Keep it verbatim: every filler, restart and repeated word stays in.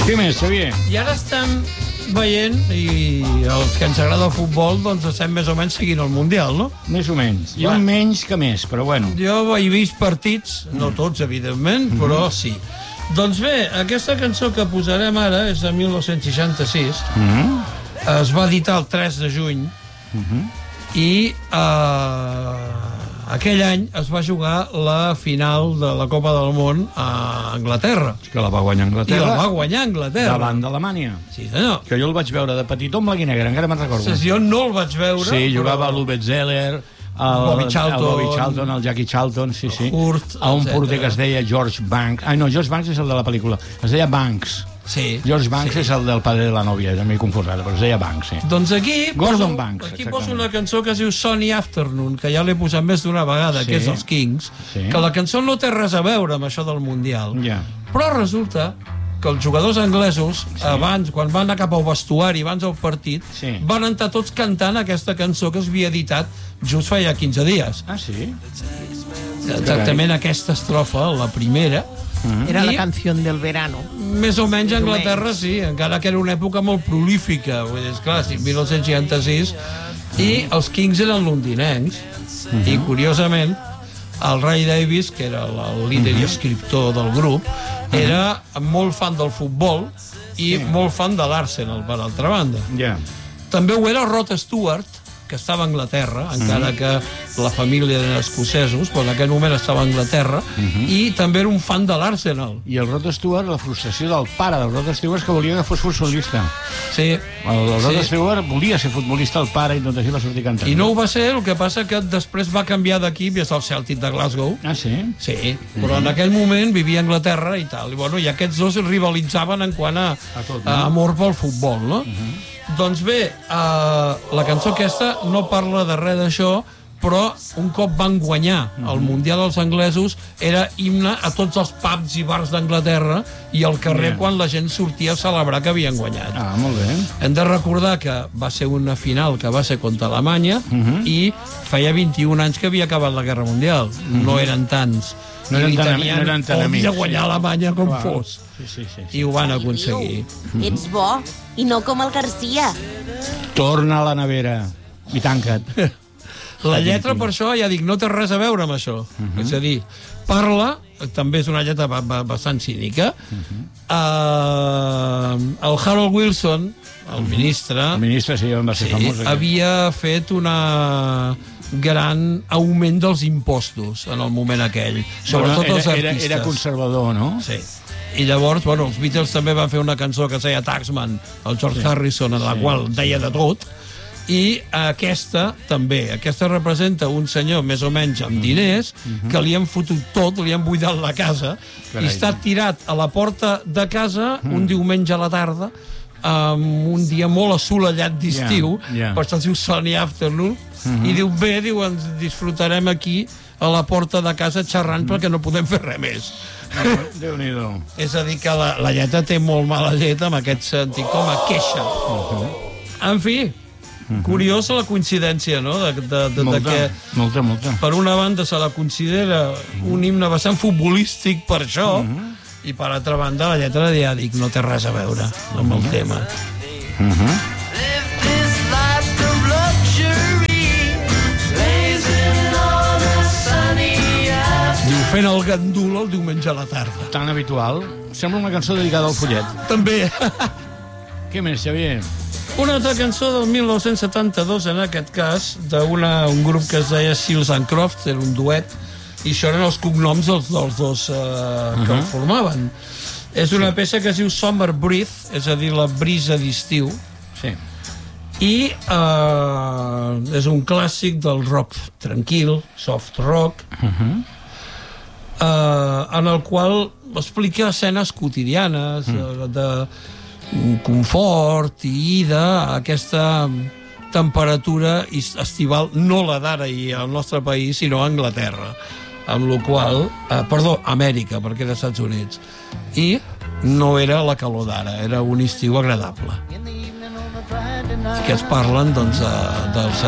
Què més, Xavier? I ara estem veient, i els que ens agrada el futbol, doncs estem més o menys seguint el Mundial, no? Més o menys. Jo menys que més, però bueno. Jo he vist partits, no tots, evidentment, però sí. Doncs bé, aquesta cançó que posarem ara és de mil nou-cents seixanta-sis. Es va editar el tres de juny i eh, aquell any es va jugar la final de la Copa del Món a Anglaterra. Que la va guanyar Anglaterra. I la va guanyar Anglaterra. Davant d'Alemanya. Sí, senyor. Que jo el vaig veure de petitó amb blanc i negre, encara me'n recordo. Sí, jo no el vaig veure. Sí, jugava l'Uwe Zeller, el Bobby Charlton, el Bobby Charlton, el Jackie Charlton, sí, sí. Hurt, a un etcètera. porter que es deia George Banks. Ai, no, George Banks és el de la pel·lícula. Es deia Banks. Sí. George Banks sí. és el del padre de la nòvia, també m'he confós ara, però es deia Banks, sí. Doncs aquí... Gordon poso, Banks, aquí exactament. poso una cançó que es diu Sunny Afternoon, que ja l'he posat més d'una vegada, Sí. que és els Kings, Sí. que la cançó no té res a veure amb això del Mundial. Ja. Però resulta que els jugadors anglesos, sí. abans, quan van anar cap al vestuari, abans del partit, Sí. van entrar tots cantant aquesta cançó que es havia editat just feia quinze dies. Ah, sí? Exactament aquesta estrofa, la primera. Era la I- canció del verano. Més o menys a Anglaterra, sí, encara que era una època molt prolífica. Vull dir, esclar, sí, mil nou-cents seixanta-sis, i els Kings eren londinencs, i curiosament, el Ray Davies, que era el líder i escriptor del grup, era molt fan del futbol i molt fan de l'Arsenal, per altra banda. Ja. També ho era Rod Stewart, que estava a Anglaterra, encara que la família eren escocesos, però en aquell moment estava a Anglaterra, i també era un fan de l'Arsenal. I el Rod Stewart, la frustració del pare del Rod Stewart és que volia que fos futbolista. Sí. El, el Rod Sí. Stewart volia ser futbolista, el pare, i tot així va sortir cantant. I no ho va ser, el que passa que després va canviar d'equip i és el Celtic de Glasgow. Ah, sí? Sí, però en aquell moment vivia a Anglaterra i tal. I, bueno, i aquests dos rivalitzaven en quant a, A tot, no? a amor pel futbol, no? Doncs bé, uh, la cançó aquesta no parla de res d'això, però un cop van guanyar el Mundial dels anglesos era himne a tots els pubs i bars d'Anglaterra i al carrer Bien. quan la gent sortia a celebrar que havien guanyat. Ah, molt bé. Hem de recordar que va ser una final que va ser contra Alemanya i feia vint-i-un anys que havia acabat la Guerra Mundial. No eren tants. No I eren li tan- tenien no eren tan por amics, de guanyar sí. Alemanya com Clar. fos. Sí, sí, sí, sí. I ho van aconseguir. Ets bo, i no com el Garcia. Torna a la nevera i tanca't. La lletra, per això, ja dic, no té res a veure amb això. És a dir, parla, també és una lletra ba- ba- bastant cínica, uh, el Harold Wilson, el ministre, El ministre, sí, va ser sí, famós. aquest. havia fet una gran augment dels impostos en el moment aquell, sobretot Bueno, els era, era, artistes. era conservador, no? Sí. I llavors, bueno, els Beatles també van fer una cançó que es deia Taxman, el George sí. Harrison, en la Sí. qual deia de tot, i aquesta també, aquesta representa un senyor més o menys amb diners que li han fotut tot, li han buidat la casa Carai. i està tirat a la porta de casa un diumenge a la tarda amb un dia molt assolellat d'estiu, Ja, ja. per això es diu Sunny Afternoon, i diu, bé, diu, ens disfrutarem aquí a la porta de casa xerrant perquè no podem fer res més. Déu-n'hi-do. És a dir, que la, la lletra té molt mala llet en aquest sentit, com a queixa. En fi, curiosa la coincidència, no?, de, de, de, de Molta, que molta, molta. per una banda se la considera un himne bastant futbolístic per això, i per altra banda la lletra, ja dic, no té res a veure amb el tema. Diu, fent el gandul el diumenge a la tarda. Tan habitual. Sembla una cançó dedicada al follet. També. Què més, Xavier? Una altra cançó del mil nou-cents setanta-dos, en aquest cas, d'un grup que es deia Seals and Crofts, era un duet, i això eren els cognoms dels, dels dos eh, que el formaven. És una peça que es diu Summer Breeze, és a dir, la brisa d'estiu, Sí. i eh, és un clàssic del rock tranquil, soft rock, eh, en el qual explica escenes quotidianes, eh, de confort i d'aquesta temperatura estival, no la d'ara i al nostre país, sinó a Anglaterra, amb la qual, eh, perdó, Amèrica, perquè era als Estats Units, i no era la calor d'ara, era un estiu agradable. Que es parlen, doncs, eh, dels